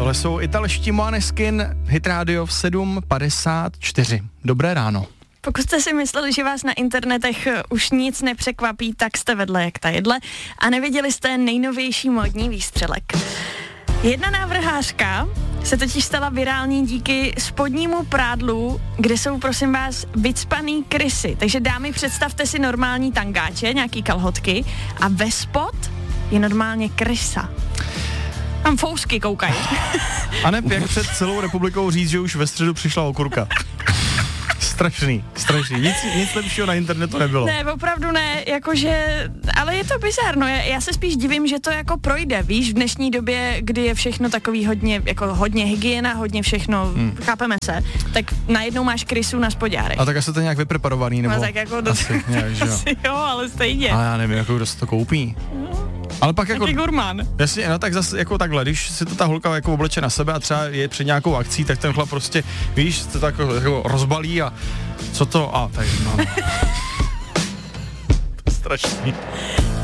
Tohle jsou italští Måneskin, Hit Radio v 7:54. Dobré ráno. Pokud jste si mysleli, že vás na internetech už nic nepřekvapí, tak jste vedle jak ta jedle a neviděli jste nejnovější módní výstřelek. Jedna návrhářka se totiž stala virální díky spodnímu prádlu, kde jsou, prosím vás, vycpaný krysy. Takže dámy, představte si normální tangáče, nějaký kalhotky a ve spod je normálně krysa. Tam fousky koukají. A ne, jak před celou republikou říct, že už ve středu přišla okurka. Strašný. Nic lepšího na internetu nebylo. Ne, opravdu ne, jakože, ale je to bizarno, já se spíš divím, že to jako projde, víš, v dnešní době, kdy je všechno takový hodně hygiena, hodně všechno, chápeme se, tak najednou máš krysu na spodňárech. A tak asi to nějak vypreparovaný, nebo? No, tak jako asi, nějak, že jo. Asi jo, ale stejně. Ale já nevím, jako kdo se to koupí. Ale pak jako... Taky gurmán. Jasně, no tak zase jako takhle, když si to ta holka jako obleče na sebe a třeba je před nějakou akcí, tak ten chlap prostě, víš, to tak jako rozbalí a co to, a tak no. Strašný.